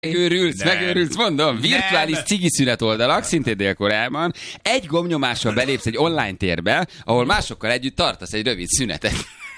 Megőrülsz, mondom. Virtuális cigiszünet oldalak, szintén Dél-Koreában. Egy gombnyomással belépsz egy online térbe, ahol másokkal együtt tartasz egy rövid szünetet.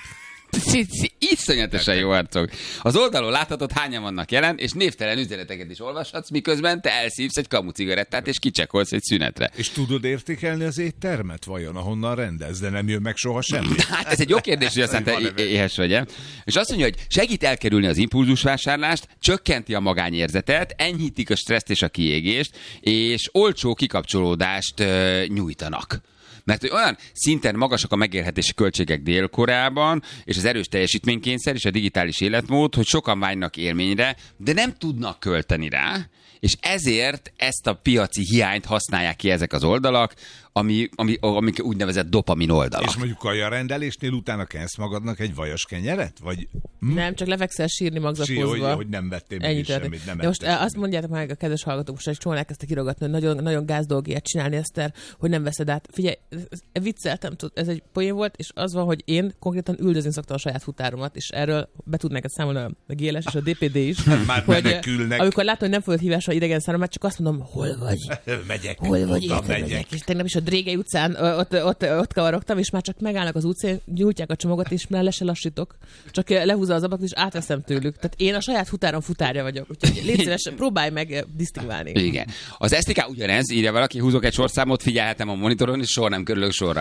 Iszonyatosan jó arcok. Az oldalon láthatod, hányan vannak jelen, és névtelen üzeneteket is olvashatsz, miközben te elszívsz egy kamu cigarettát, és kicsekolsz egy szünetre. És tudod értékelni az éttermet vajon, ahonnan rendelsz, de nem jön meg soha semmi? Hát ez egy jó kérdés, hogy aztán te éhes vagy. És azt mondja, hogy segít elkerülni az impulzusvásárlást, csökkenti a magányérzetet, enyhítik a stresszt és a kiégést, és olcsó kikapcsolódást nyújtanak. Mert hogy olyan szinten magasak a megélhetési költségek Dél-Koreában, és az erős teljesítménykényszer és a digitális életmód, hogy sokan vágynak élményre, de nem tudnak költeni rá, és ezért ezt a piaci hiányt használják ki ezek az oldalak, amik úgynevezett dopamin oldalak. És mondjuk kajarendelésnél utána kensz magadnak egy vajas kenyeret? Vagy nem, csak lefekszel sírni magzatozva. Hogy nem vettél meg semmit. Nem de most azt mondjátok meg a kedves hallgatók, most egy csomóan elkezdtek kirogatni, hogy nagyon, nagyon gáz dolgért csinálni, Eszter, hogy nem veszed át. Figyelj, vicceltem, ez egy poén volt, és az van, hogy én konkrétan üldözni szoktam a saját futáromat, és erről be tudnék számolni a GLS és a DPD is. Már hogy amikor látom, hogy nem fogod hívásra idegen szállom, csak azt mondom, hol vagy? Hol vagy? Megyek. És tegnap is a Drégei utcán ott kavarogtam, és már csak megállnak az utcán, nyújtják a csomagot, és már le se lassítok. Csak lehúzza az ablakot, és átveszem tőlük. Tehát én a saját futárom futárja vagyok. Úgyhogy légy szíves, próbálj meg disztingválni. Igen. Az STK ugyanez, írja valaki, húzok egy sorszámot, figyelhetem a monitoron, és soha nem körülök sorra.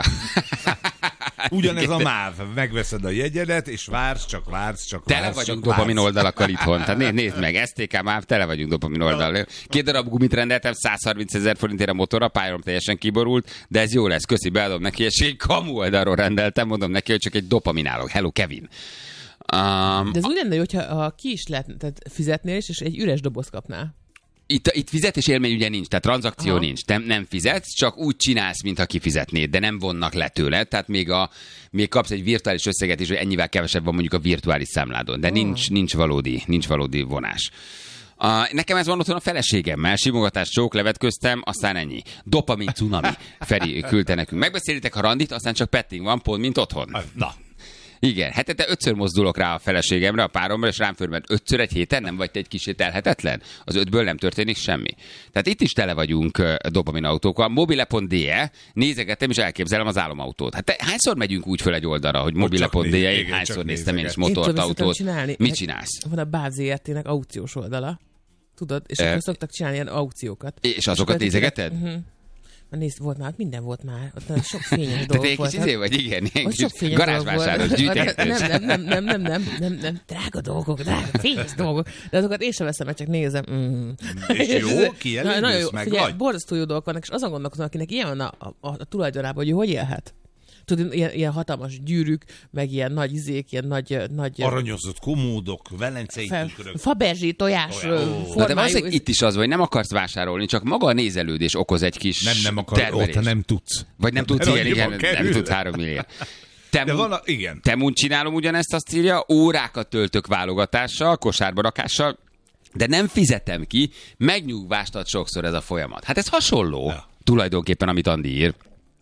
Ugyanez a MÁV. Megveszed a jegyedet, és vársz. Tele vagyunk dopamin oldalakkal itthon. Tehát nézd meg, STK, MÁV, tele vagyunk dopamin oldal. 2 darab gumit rendeltem, 130 000 forintért a motorra, pályárom teljesen kiborult, de ez jó lesz, köszi, beadom neki, és egy kamu oldalról rendeltem, mondom neki, hogy csak egy dopaminálok. Hello, Kevin. De ez úgy lenne, hogyha ki is lehet fizetnél, és egy üres doboz kapnál. Itt fizetés élmény ugye nincs, tehát tranzakció nincs. Nem fizetsz, csak úgy csinálsz, mintha kifizetnéd, de nem vonnak le tőle, tehát még kapsz egy virtuális összeget is, hogy ennyivel kevesebb van mondjuk a virtuális számládon, de nincs valódi vonás. Nekem ez van otthon a feleségemmel, simogatás, csók, levetköztem, aztán ennyi. Dopamin cunami. Feri küldte nekünk. Megbeszélitek a randit, aztán csak petting van, pont mint otthon. Na. Igen, hetente 5-ször mozdulok rá a feleségemre, a páromra, és rám fölment 5-ször egy héten, nem vagy te egy kicsit elhetetlen? Az 5-ből nem történik semmi. Tehát itt is tele vagyunk dopamin autókkal. Mobile.de, nézegettem, és elképzelem az álomautót. Hát hányszor megyünk úgy föl egy oldalra, hogy mobile.de, én hányszor néztem én is motort, autót. Mit csinálsz? Van a BÁV ZRT-nek aukciós oldala. Tudod? És akkor szoktak csinálni ilyen aukciókat. És azokat nézegeted? Nézd, minden volt már. Ott sok fényes dolog volt. Te egy kis vagy, igen. Garázsvásáros gyűjtegetős. Nem, drága dolgok, fényes dolgok. De azokat én sem veszem, mert csak nézem. És jó, kielégülsz meg vagy? Borzasztó jó dolgok vannak, és azon gondolkozom, akinek ilyen van a tulajdonában, hogy élhet. Tudod, ilyen hatalmas gyűrűk, meg ilyen nagy izék, ilyen nagy aranyozott komódok, velencei tükrök. Faberzsi tojás formájú. De valószínűleg itt is az, hogy nem akarsz vásárolni, csak maga a nézelődés okoz egy kis nem akar, termelést. Ott nem tudsz. Vagy nem tudsz, igen, nem tudsz 3 milliárd. Igen. Temún csinálom ugyanezt, azt írja, órákat töltök válogatással, kosárba rakással, de nem fizetem ki, megnyugvást ad sokszor ez a folyamat. Hát ez hasonló tulajdonképpen, amit Andi ír.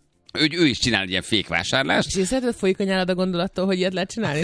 Ő is csinál egy ilyen fékvásárlást. És szerinted folyik a nyálad a gondolattól, hogy ilyet lehet csinálni?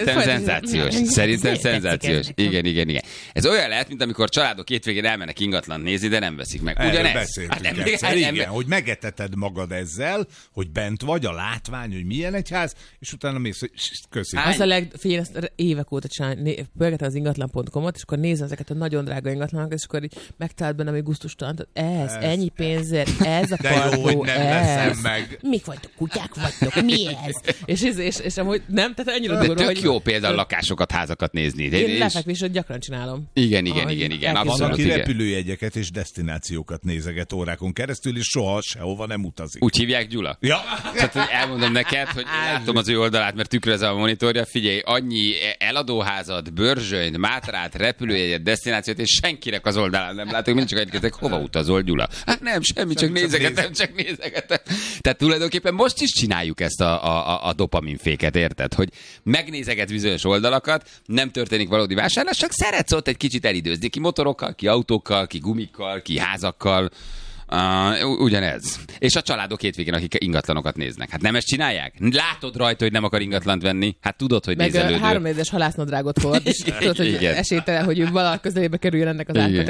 Szerintem szenzációs. Igen. Ez olyan lehet, mint amikor családok hétvégén elmennek ingatlant nézni, de nem veszik meg. Ugyanez. Igen, hogy megeteted magad ezzel, hogy bent vagy, a látvány, hogy milyen egy ház, és utána mész, hogy köszönöm. Az a figyelj, ezt évek óta csinálni, pörgetem az ingatlan.com-ot, és akkor nézem ezeket a nagyon drága ingatlanokat, és akkor így megtalált bennem egy gusztustalan, ez ennyi pénzért, ez a parkó, ez. Mik vagytok, kutyák vagytok, mi ez? És amúgy nem, tehát annyira durva, hogy... De tök jó például lakásokat, házakat nézni. Én lefekvését gyakran csinálom. Igen. Van, aki repülőjegyeket és desztinációkat nézeget órákon keresztül, és soha sehova nem utazik. Úgy hívják, Gyula? Ja. Tehát elmondom neked, hogy látom az ő oldalát, mert tükröz a monitorja, figyelj, annyi eladóházat, börzsönyt, mátrát, repülőjegyet, desztinációt, és senkinek az oldalán nem látok, mind csak egyébként, hova utazol, Gyula? Hát nem, semmi, csak nézegetem. Tehát tulajdonképpen most is csináljuk ezt a dopaminféket, érted? Hogy megnézeget bizonyos oldalakat, nem történik valódi vásárlás, csak szeretsz ott egy kicsit elidőzni ki motorokkal, ki autókkal, ki gumikkal, ki házakkal. Ugyanez. És a családok hétvégén, akik ingatlanokat néznek. Hát nem ezt csinálják? Látod rajta, hogy nem akar ingatlant venni? Hát tudod, hogy nézelődő. Meg 3 éves halásznadrágot hord, és tudod, hogy esélytelen, hogy ő valahol közelébe kerüljön ennek az átmetek.